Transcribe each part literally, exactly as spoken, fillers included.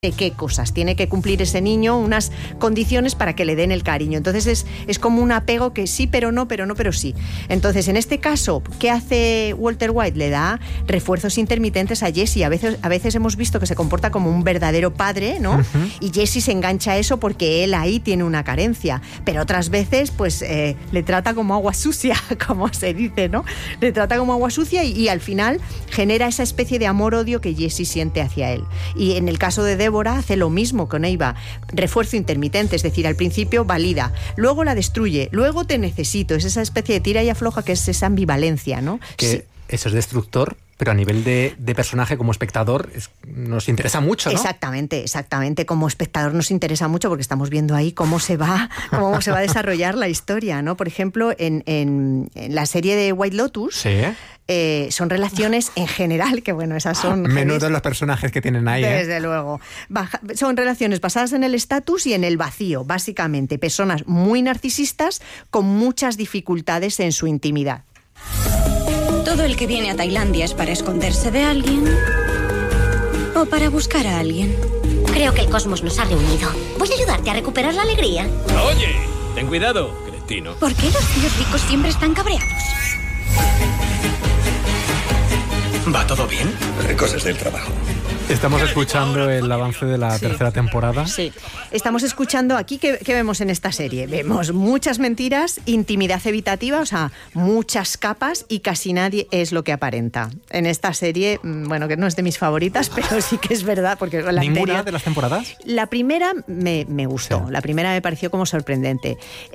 de qué cosas. Tiene que cumplir ese niño unas condiciones para que le den el cariño. Entonces es, es como un apego que sí, pero no, pero no, pero sí. Entonces, en este caso, ¿qué hace Walter White? Le da refuerzos intermitentes a Jessie. A veces, a veces hemos visto que se comporta como un verdadero padre, ¿no? Uh-huh. Y Jessie se engancha a eso porque él ahí tiene una carencia. Pero otras veces, pues, eh, le trata como agua sucia, como se dice, ¿no? Le trata como agua sucia y, y al final genera esa especie de amor-odio que Jessie siente hacia él. Y en el caso de Débora, hace lo mismo con Eva, refuerzo intermitente, es decir, al principio valida, luego la destruye, luego te necesito, es esa especie de tira y afloja que es esa ambivalencia, ¿no? Que sí. Eso es destructor, pero a nivel de, de personaje como espectador es, nos interesa mucho, ¿no? Exactamente, exactamente. Como espectador nos interesa mucho porque estamos viendo ahí cómo se va, cómo se va a desarrollar la historia, ¿no? Por ejemplo, en, en, en la serie de White Lotus, sí. eh, son relaciones en general, que bueno, esas son... Menudo los personajes que tienen ahí, Desde ¿eh? luego. Baja, son relaciones basadas en el estatus y en el vacío, básicamente. Personas muy narcisistas con muchas dificultades en su intimidad. ¿Todo el que viene a Tailandia es para esconderse de alguien o para buscar a alguien? Creo que el cosmos nos ha reunido. Voy a ayudarte a recuperar la alegría. Oye, ten cuidado, cretino. ¿Por qué los tíos ricos siempre están cabreados? ¿Va todo bien? Cosas del trabajo. Estamos escuchando el avance de la sí. tercera temporada. Sí, estamos escuchando aquí, ¿qué, ¿qué vemos en esta serie? Vemos muchas mentiras, intimidad evitativa, o sea, muchas capas y casi nadie es lo que aparenta. En esta serie, bueno, que no es de mis favoritas, pero sí que es verdad. Porque la ¿Ninguna anterior, de las temporadas? La primera me, me gustó, sí. La primera me pareció como sorprendente.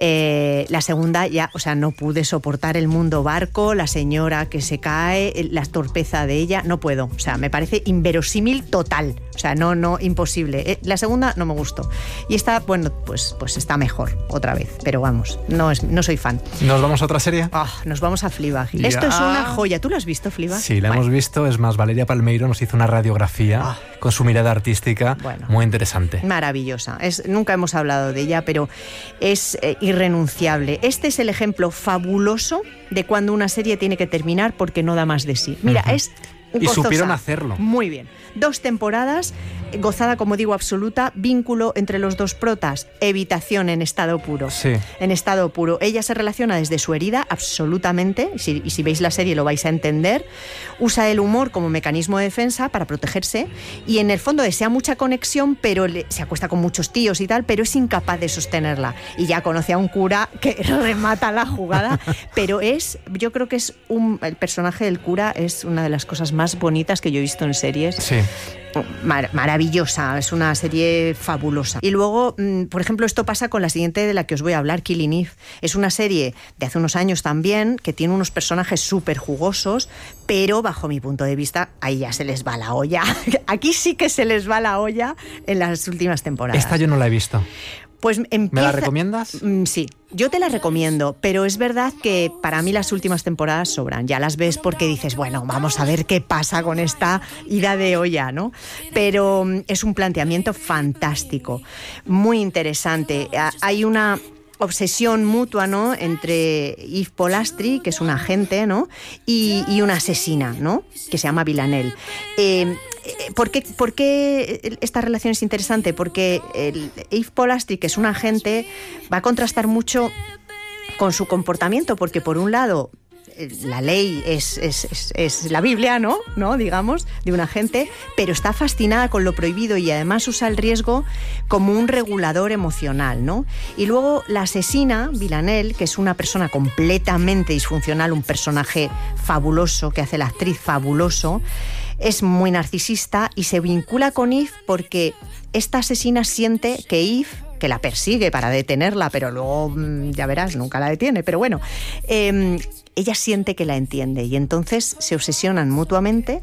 Eh, la segunda ya, o sea, no pude soportar el mundo barco, la señora que se cae, la torpeza de ella, no puedo. O sea, me parece inverosímil total, o sea, no, no, imposible. Eh, la segunda no me gustó. Y esta, bueno, pues, pues está mejor otra vez, pero vamos, no, es, no soy fan. ¿Nos vamos a otra serie? Oh, nos vamos a Fleabag. Ya. Esto es una joya. ¿Tú lo has visto, Fleabag? Sí, la bueno. hemos visto. Es más, Valeria Palmeiro nos hizo una radiografía oh. con su mirada artística bueno, muy interesante. Maravillosa. Es, nunca hemos hablado de ella, pero es eh, irrenunciable. Este es el ejemplo fabuloso de cuando una serie tiene que terminar porque no da más de sí. Mira, uh-huh. es... Y supieron hacerlo. Muy bien. Dos temporadas, gozada, como digo, absoluta, vínculo entre los dos protas, evitación en estado puro. Sí. En estado puro. Ella se relaciona desde su herida, absolutamente, y si, y si veis la serie lo vais a entender. Usa el humor como mecanismo de defensa para protegerse y en el fondo desea mucha conexión, pero le, se acuesta con muchos tíos y tal, pero es incapaz de sostenerla. Y ya conoce a un cura que remata la jugada, pero es, yo creo que es un, el personaje del cura es una de las cosas más bonitas que yo he visto en series. Sí. Mar- maravillosa, es una serie fabulosa. Y luego, mmm, por ejemplo, esto pasa con la siguiente de la que os voy a hablar, Killing Eve. Es una serie de hace unos años también, que tiene unos personajes súper jugosos, pero bajo mi punto de vista, ahí ya se les va la olla. Aquí sí que se les va la olla en las últimas temporadas. Esta yo no la he visto. Pues empieza... ¿Me la recomiendas? Sí, yo te la recomiendo, pero es verdad que para mí las últimas temporadas sobran. Ya las ves porque dices, bueno, vamos a ver qué pasa con esta ida de olla, ¿no? Pero es un planteamiento fantástico, muy interesante. Hay una obsesión mutua, ¿no?, entre Eve Polastri, que es una agente, ¿no?, y, y una asesina, ¿no?, que se llama Villanelle. Eh, ¿por qué, ¿Por qué esta relación es interesante? Porque el Eve Polastri, que es una agente, va a contrastar mucho con su comportamiento, porque por un lado la ley es, es, es, es la Biblia, ¿no? ¿no? Digamos, de un agente, pero está fascinada con lo prohibido y además usa el riesgo como un regulador emocional, ¿no? Y luego la asesina, Villanelle, que es una persona completamente disfuncional, un personaje fabuloso que hace la actriz fabuloso, es muy narcisista y se vincula con Eve porque esta asesina siente que Eve, que la persigue para detenerla, pero luego, ya verás, nunca la detiene, pero bueno, eh, ella siente que la entiende y entonces se obsesionan mutuamente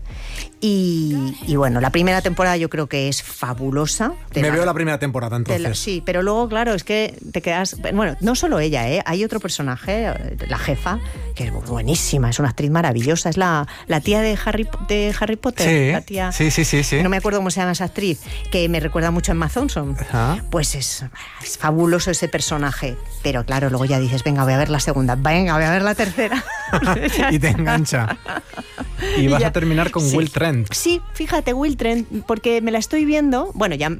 y, y bueno, la primera temporada yo creo que es fabulosa. Me la, veo la primera temporada entonces. La, sí, pero luego, claro, es que te quedas... Bueno, no solo ella, ¿eh? Hay otro personaje, la jefa, que es buenísima, es una actriz maravillosa, es la, la tía de Harry, de Harry Potter. Sí, la tía, sí, sí, sí, sí. No me acuerdo cómo se llama esa actriz, que me recuerda mucho a Emma Thompson. Ajá. Pues es, es fabuloso ese personaje, pero claro, luego ya dices, venga, voy a ver la segunda, venga, voy a ver la tercera. Y te engancha. Y, y vas ya, a terminar con sí. Will Trent. Sí, fíjate, Will Trent, porque me la estoy viendo, bueno, ya